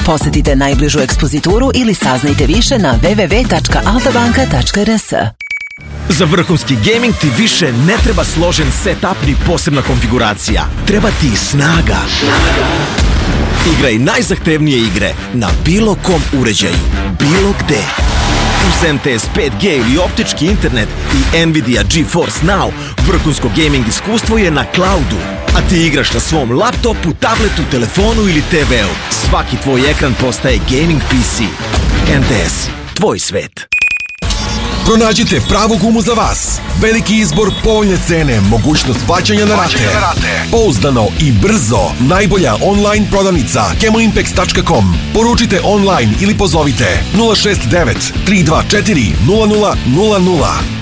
Posetite najbližu ekspozituru ili saznajte više na www.altabanka.rs. Za vrhunski gaming ti više ne treba složen setup ni posebna konfiguracija. Treba ti snaga. Igraj najzahtevnije igre na bilo kom uređaju, bilo gde. Uz MTS 5G ili optički internet i Nvidia GeForce Now, vrhunsko gaming iskustvo je na cloudu. A ti igraš na svom laptopu, tabletu, telefonu ili TV-u. Svaki tvoj ekran postaje gaming PC. MTS, tvoj svet. Pronađite pravu gumu za vas. Veliki izbor, povoljne cene, mogućnost plaćanja na rate. Pouzdano i brzo. Najbolja online prodavnica chemoimpex.com. Poručite online ili pozovite 069 324 0000.